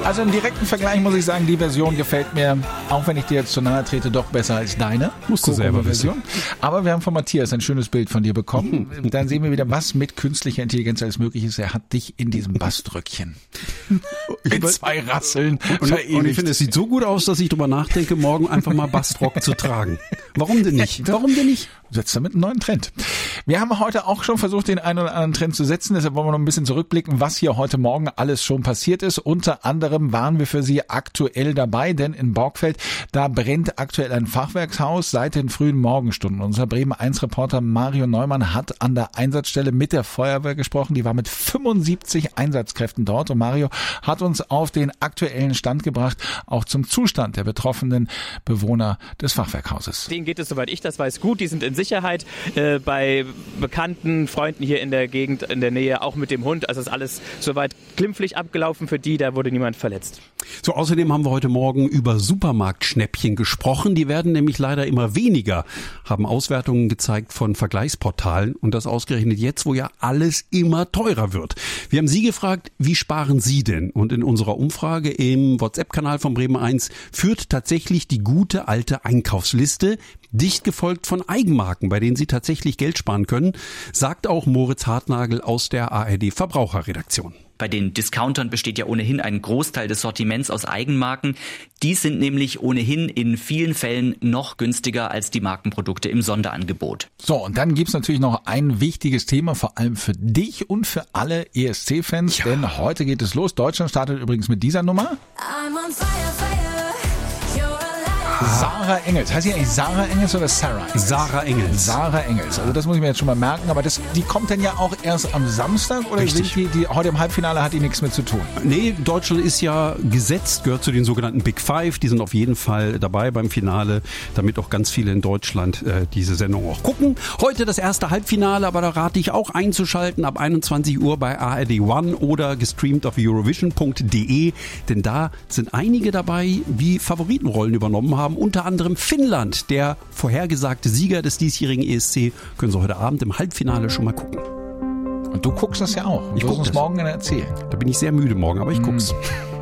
Also im direkten Vergleich muss ich sagen, die Version gefällt mir, auch wenn ich dir jetzt zu nahe trete, doch besser als deine. Musst du selber wissen. Aber wir haben von Matthias ein schönes Bild von dir bekommen. Dann sehen wir wieder, was mit künstlicher Intelligenz alles möglich ist. Er hat dich in diesem Baströckchen mit 2 Rasseln verewigt. Und ich finde, es sieht so gut aus, dass ich drüber nachdenke, morgen einfach mal Bastrock zu tragen. Warum denn nicht? Warum denn nicht? Setzt damit einen neuen Trend. Wir haben heute auch schon versucht, den einen oder anderen Trend zu setzen. Deshalb wollen wir noch ein bisschen zurückblicken, was hier heute Morgen alles schon passiert ist. Unter anderem waren wir für Sie aktuell dabei, denn in Borgfeld, da brennt aktuell ein Fachwerkshaus seit den frühen Morgenstunden. Unser Bremen 1 Reporter Mario Neumann hat an der Einsatzstelle mit der Feuerwehr gesprochen. Die war mit 75 Einsatzkräften dort. Und Mario hat uns auf den aktuellen Stand gebracht, auch zum Zustand der betroffenen Bewohner des Fachwerkhauses. Denen geht es, soweit ich das weiß, gut. Die sind in Sicherheit bei Bekannten, Freunden hier in der Gegend, in der Nähe, auch mit dem Hund. Also ist alles soweit glimpflich abgelaufen für die, da wurde niemand verletzt. So, außerdem haben wir heute Morgen über Supermarktschnäppchen gesprochen. Die werden nämlich leider immer weniger, haben Auswertungen gezeigt von Vergleichsportalen und das ausgerechnet jetzt, wo ja alles immer teurer wird. Wir haben Sie gefragt, wie sparen Sie denn? Und in unserer Umfrage im WhatsApp-Kanal von Bremen 1 führt tatsächlich die gute alte Einkaufsliste, dicht gefolgt von Eigenmarken, bei denen Sie tatsächlich Geld sparen können, sagt auch Moritz Hartnagel aus der ARD Verbraucherredaktion. Bei den Discountern besteht ja ohnehin ein Großteil des Sortiments aus Eigenmarken. Die sind nämlich ohnehin in vielen Fällen noch günstiger als die Markenprodukte im Sonderangebot. So, und dann gibt's natürlich noch ein wichtiges Thema, vor allem für dich und für alle ESC-Fans, denn heute geht es los. Deutschland startet übrigens mit dieser Nummer. I'm on fire, fire. Sarah Engels. Heißt sie eigentlich Sarah Engels oder Sarah Engels? Sarah Engels. Sarah Engels. Also das muss ich mir jetzt schon mal merken. Aber die kommt dann ja auch erst am Samstag? Oder Richtig. Sind die heute im Halbfinale hat die nichts mit zu tun? Nee, Deutschland ist ja gesetzt, gehört zu den sogenannten Big Five. Die sind auf jeden Fall dabei beim Finale, damit auch ganz viele in Deutschland diese Sendung auch gucken. Heute das erste Halbfinale, aber da rate ich auch einzuschalten ab 21 Uhr bei ARD One oder gestreamt auf Eurovision.de. Denn da sind einige dabei, die Favoritenrollen übernommen haben. Unter anderem Finnland, der vorhergesagte Sieger des diesjährigen ESC. Können Sie heute Abend im Halbfinale schon mal gucken. Und du guckst das ja auch. Ich wirst guck uns das morgen erzählen. Da bin ich sehr müde morgen, aber ich guck's.